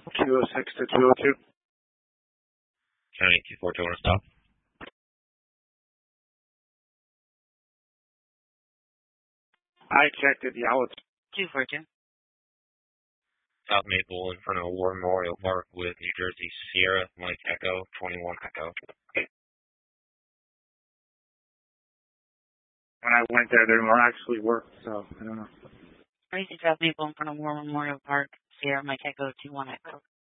206 to 202. County 242, stop. I checked it, yeah, it's 242. South Maple in front of War Memorial Park with New Jersey Sierra, Mike Echo, 21 Echo. When I went there, they were actually worked, so I don't know. Tracy South Maple in front of War Memorial Park, Sierra, Mike Echo, 21 Echo.